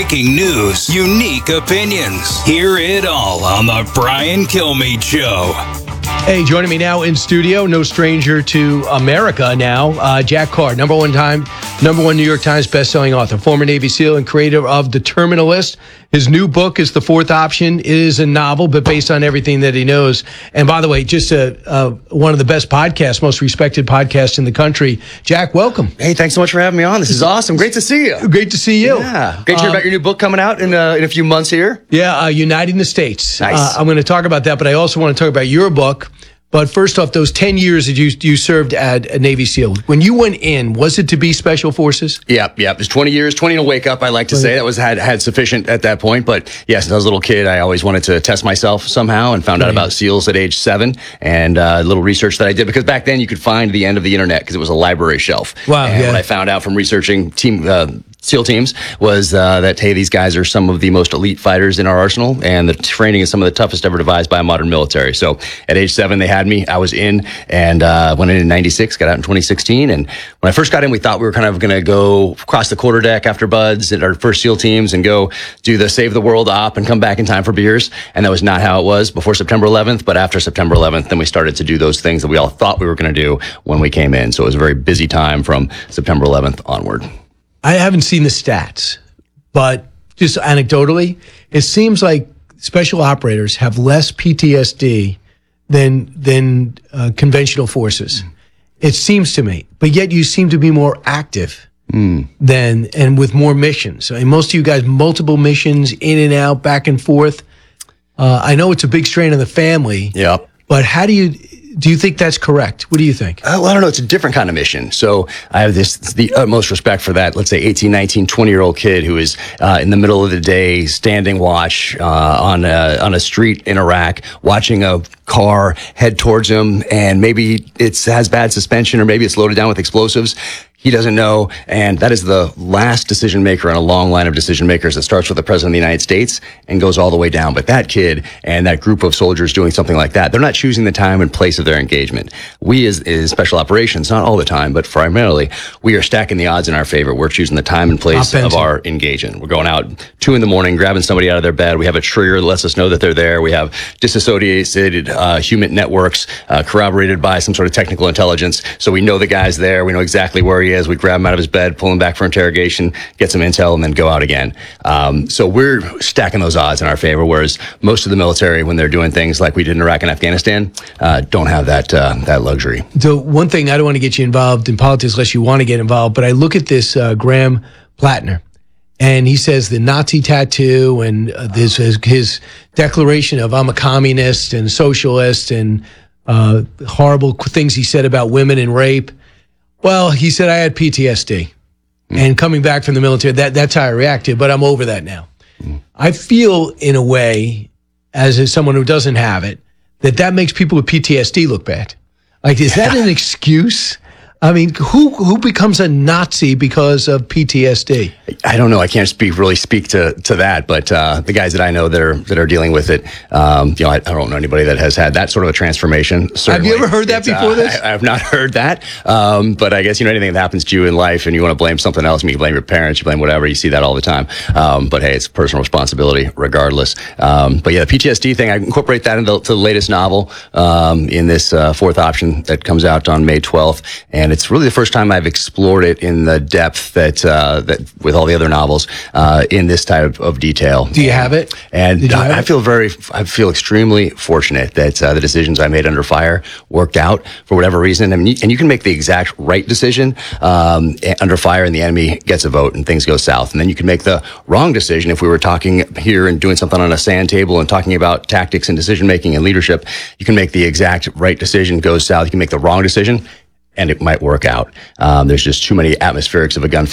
Breaking news, unique opinions. Hear it all on The Brian Kilmeade Show. Hey, joining me now in studio, no stranger to America now, Jack Carr, number one New York Times bestselling author, former Navy SEAL and creator of The Terminalist. His new book is The Fourth Option. It is a novel, but based on everything that he knows. And by the way, just one of the best podcasts, most respected podcasts in the country. Jack, welcome. Hey, thanks so much for having me on. This is awesome. Great to see you. Great to see you. Yeah. Great to hear about your new book coming out in a few months here. Yeah, Uniting the States. Nice. I'm going to talk about that, but I also want to talk about your book. But first off, those 10 years that you served at a Navy SEAL, when you went in, was it to be Special Forces? Yep. It was 20 years, 20 to wake up, I like to say. That was had sufficient at that point. But yes, since I was a little kid, I always wanted to test myself somehow and found out about SEALs at age 7 and a little research that I did. Because back then you could find the end of the internet because it was a library shelf. Wow. And what I found out from researching SEAL teams was that, hey, these guys are some of the most elite fighters in our arsenal, and the training is some of the toughest ever devised by a modern military. So at age 7, they had me. I was in and went in 96, got out in 2016. And when I first got in, we thought we were kind of going to go cross the quarterdeck after buds at our first SEAL teams and go do the Save the World op and come back in time for beers. And that was not how it was before September 11th. But after September 11th, then we started to do those things that we all thought we were going to do when we came in. So it was a very busy time from September 11th onward. I haven't seen the stats, but just anecdotally, it seems like special operators have less PTSD than conventional forces. It seems to me, but yet you seem to be more active and with more missions. I mean, most of you guys, multiple missions, in and out, back and forth. I know it's a big strain on the family. Yep. But how do you think that's correct? What do you think? Well, I don't know. It's a different kind of mission. So I have the utmost respect for that, let's say 18, 19, 20-year-old kid who is in the middle of the day standing watch on a street in Iraq, watching a car head towards him, and maybe it has bad suspension or maybe it's loaded down with explosives. He doesn't know, and that is the last decision maker in a long line of decision makers that starts with the President of the United States and goes all the way down. But that kid and that group of soldiers doing something like that, they're not choosing the time and place of their engagement. We as special operations, not all the time, but primarily, we are stacking the odds in our favor. We're choosing the time and place of our engagement. We're going out 2 a.m, grabbing somebody out of their bed. We have a trigger that lets us know that they're there. We have disassociated human networks corroborated by some sort of technical intelligence. So we know the guy's there. We know exactly where he is. We grab him out of his bed, pull him back for interrogation, get some intel, and then go out again. So we're stacking those odds in our favor, whereas most of the military, when they're doing things like we did in Iraq and Afghanistan, don't have that luxury. So one thing, I don't want to get you involved in politics unless you want to get involved, but I look at this Graham Plattner, and he says the Nazi tattoo and his declaration of I'm a communist and socialist and horrible things he said about women and rape. Well, he said I had PTSD. And coming back from the military, that's how I reacted, but I'm over that now. I feel, in a way, as someone who doesn't have it, that makes people with PTSD look bad. Like, is that an excuse? I mean, who becomes a Nazi because of PTSD? I don't know. I can't really speak to that, but the guys that I know that are dealing with it, I don't know anybody that has had that sort of a transformation. Certainly. Have you ever heard that before this? I have not heard that, but I guess anything that happens to you in life and you want to blame something else, you can blame your parents, you blame whatever, you see that all the time. But hey, it's personal responsibility regardless. But yeah, the PTSD thing, I incorporate that into the latest novel in this Fourth Option that comes out on May 12th, and it's really the first time I've explored it in the depth that with all the other novels in this type of detail. Do you have it? And I feel extremely fortunate that the decisions I made under fire worked out for whatever reason. I mean, and you can make the exact right decision under fire, and the enemy gets a vote, and things go south. And then you can make the wrong decision if we were talking here and doing something on a sand table and talking about tactics and decision making and leadership. You can make the exact right decision, goes south. You can make the wrong decision, and it might work out. There's just too many atmospherics of a gunfight